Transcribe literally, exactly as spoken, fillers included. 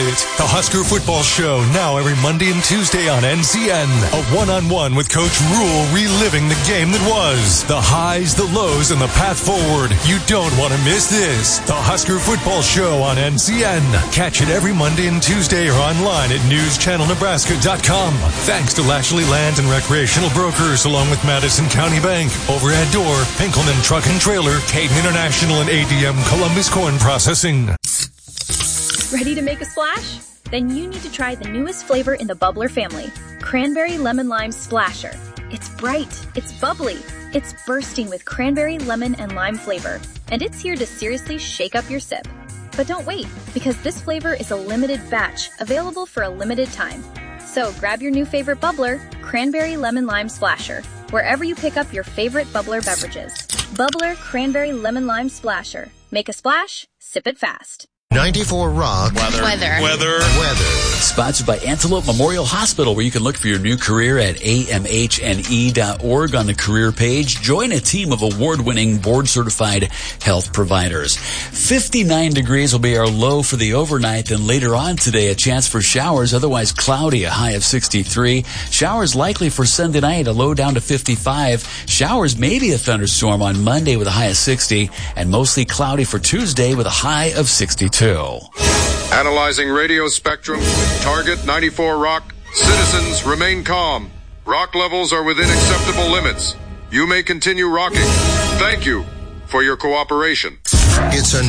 it. The Husker Football Show, now every Monday and Tuesday on N C N. A one-on-one with Coach Rule, reliving the game that was. The highs, the lows, and the path forward. You don't want to miss this. The Husker Football Show on N C N. Catch it every Monday and Tuesday or online at news channel nebraska dot com. Thanks to Lashley Land and Recreational Brokers, along with Madison County Bank, Overhead Door, Pinkelman Truck and Trailer, Caden International, and A D M Columbus Corn Processing. Ready to make a splash? Then you need to try the newest flavor in the Bubbler family, Cranberry Lemon Lime Splasher. It's bright, it's bubbly, it's bursting with cranberry, lemon, and lime flavor, and it's here to seriously shake up your sip. But don't wait, because this flavor is a limited batch, available for a limited time. So grab your new favorite bubbler, Cranberry Lemon Lime Splasher, wherever you pick up your favorite bubbler beverages. Bubbler Cranberry Lemon Lime Splasher. Make a splash, sip it fast. ninety-four Rock. Weather. Weather. Weather. Weather. Sponsored by Antelope Memorial Hospital, where you can look for your new career at A M H N E dot org on the career page. Join a team of award-winning, board-certified health providers. fifty-nine degrees will be our low for the overnight. Then later on today, a chance for showers, otherwise cloudy, a high of sixty-three. Showers likely for Sunday night, a low down to fifty-five. Showers, maybe a thunderstorm on Monday with a high of sixty. And mostly cloudy for Tuesday with a high of sixty-two. Analyzing radio spectrum, target ninety-four Rock. Citizens, remain calm. Rock levels are within acceptable limits. You may continue rocking. Thank you for your cooperation. It's a